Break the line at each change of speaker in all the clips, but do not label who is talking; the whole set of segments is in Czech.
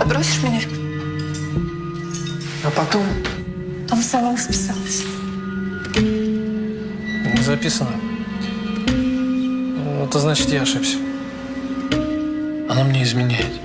Бросишь меня?
А потом...
Там сама списалась.
Не записано. Это значит, я ошибся. Она мне изменяет.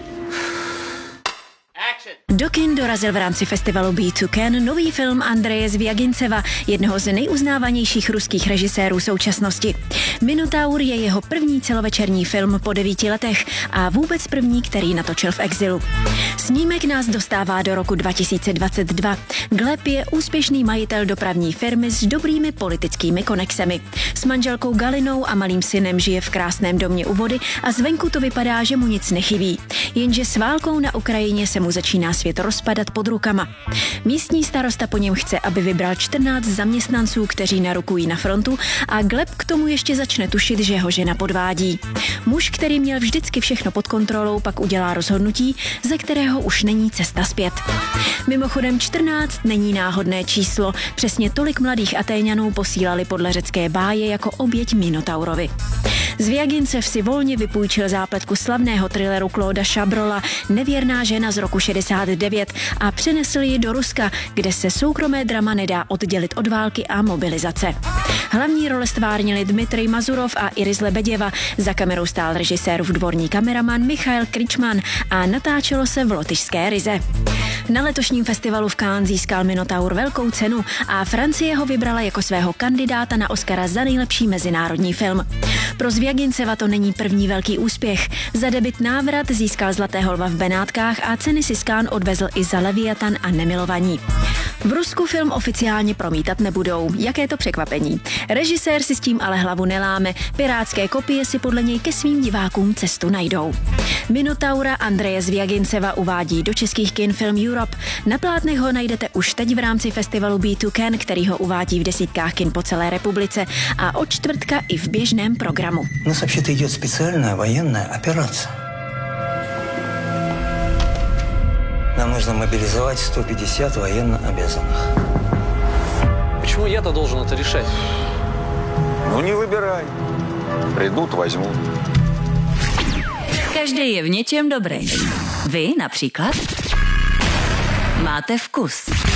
Do kin dorazil v rámci festivalu Be2 Ken nový film Andreje Zviaginceva, jednoho z nejuznávanějších ruských režisérů současnosti. Minotaur je jeho první celovečerní film po 9 letech a vůbec první, který natočil v exilu. Snímek nás dostává do roku 2022. Gleb je úspěšný majitel dopravní firmy s dobrými politickými konexemi. S manželkou Galinou a malým synem žije v krásném domě u vody a zvenku to vypadá, že mu nic nechybí. Jenže s válkou na Ukrajině se mu začíná svět rozpadat pod rukama. Místní starosta po něm chce, aby vybral 14 zaměstnanců, kteří narukují na frontu, a Gleb k tomu ještě začne tušit, že ho žena podvádí. Muž, který měl vždycky všechno pod kontrolou, pak udělá rozhodnutí, ze kterého už není cesta zpět. Mimochodem 14 není náhodné číslo, přesně tolik mladých Atéňanů posílali podle řecké báje jako oběť Minotaurovi. Zviagincev si volně vypůjčil zápletku slavného thrilleru Clauda Chabrola Nevěrná žena z roku 69 a přenesl ji do Ruska, kde se soukromé drama nedá oddělit od války a mobilizace. Hlavní role stvárnili Dmitrij Mazurov a Iris Lebeděva, za kamerou stál režisérův dvorní kameraman Michail Kričman a natáčelo se v lotyšské Rize. Na letošním festivalu v Cannes získal Minotaur velkou cenu a Francie ho vybrala jako svého kandidáta na Oscara za nejlepší mezinárodní film. Pro Zviaginceva to není první velký úspěch. Za debut Návrat získal Zlatého lva v Benátkách a ceny si z Cannes odvezl i za Leviatan a Nemilovaní. V Rusku film oficiálně promítat nebudou. Jaké to překvapení. Režisér si s tím ale hlavu neláme. Pirátské kopie si podle něj ke svým divákům cestu najdou. Minotaura Andreje Zviaginceva uvádí do českých kin Film Europe. Na plátnech ho najdete už teď v rámci festivalu Be2 Ken, který ho uvádí v desítkách kin po celé republice a od čtvrtka i v běžném programu.
У нас вообще-то идет специальная военная операция. Нам нужно мобилизовать 150 военно обязанных.
Почему я-то должен это решать?
Ну, не выбирай. Придут, возьмут.
Každý je v něčem dobrý. Vy například máte vkus.